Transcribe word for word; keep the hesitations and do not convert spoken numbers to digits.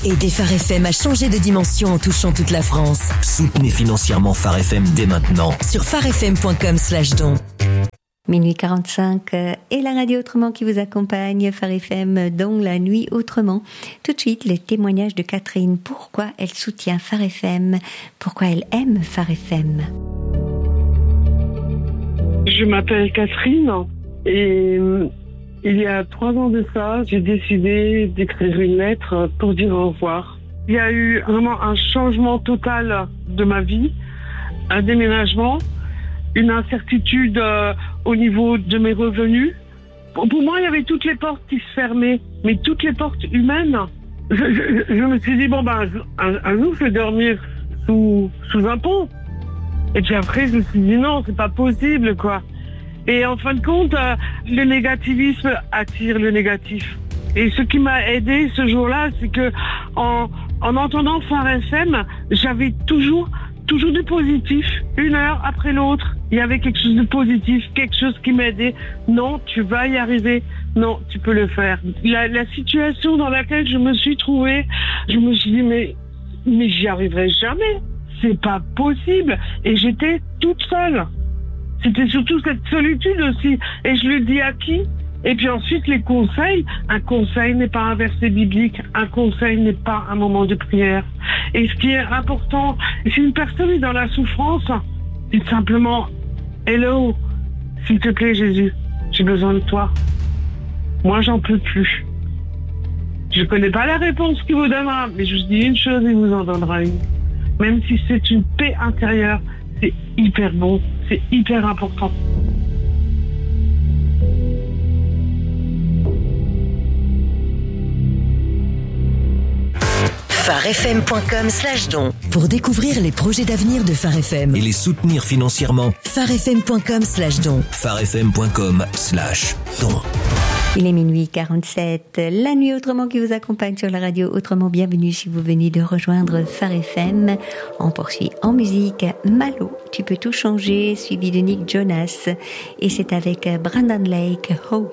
Aidez Phare F M à changer de dimension en touchant toute la France. Soutenez financièrement Phare F M dès maintenant. Sur pharefm point com slash don. Minuit quarante-cinq et la radio autrement qui vous accompagne, Phare F M dans la nuit autrement. Tout de suite, le témoignage de Catherine. Pourquoi elle soutient Phare F M? Pourquoi elle aime Phare F M? Je m'appelle Catherine et il y a trois ans de ça, j'ai décidé d'écrire une lettre pour dire au revoir. Il y a eu vraiment un changement total de ma vie, un déménagement, une incertitude euh, au niveau de mes revenus. Pour, pour moi, il y avait toutes les portes qui se fermaient, mais toutes les portes humaines. Je, je, je me suis dit, bon, ben, un, un jour, je vais dormir sous, sous un pont. Et puis après, je me suis dit, non, c'est pas possible, quoi. Et en fin de compte, euh, le négativisme attire le négatif. Et ce qui m'a aidé ce jour-là, c'est que en, en entendant Phare F M, j'avais toujours Toujours du positif, une heure après l'autre, il y avait quelque chose de positif, quelque chose qui m'aidait. Non, tu vas y arriver. Non, tu peux le faire. La, la situation dans laquelle je me suis trouvée, je me suis dit, mais, mais j'y arriverai jamais. C'est pas possible. Et j'étais toute seule. C'était surtout cette solitude aussi. Et je le dis à qui? Et puis ensuite, les conseils. Un conseil n'est pas un verset biblique. Un conseil n'est pas un moment de prière. Et ce qui est important, si une personne est dans la souffrance, dites simplement « Hello, s'il te plaît Jésus, j'ai besoin de toi. Moi, j'en peux plus. » Je ne connais pas la réponse qu'il vous donnera, mais je vous dis une chose, il vous en donnera une. Même si c'est une paix intérieure, c'est hyper bon, c'est hyper important. pharefm point com slash don. Pour découvrir les projets d'avenir de Phare F M et les soutenir financièrement, pharefm point com slash don. pharefm point com slash don. Il est minuit quarante-sept, la nuit autrement qui vous accompagne sur la radio autrement. Bienvenue si vous venez de rejoindre Phare F M. On poursuit en musique Malo, tu peux tout changer, suivi de Nick Jonas. Et c'est avec Brandon Lake, Hope.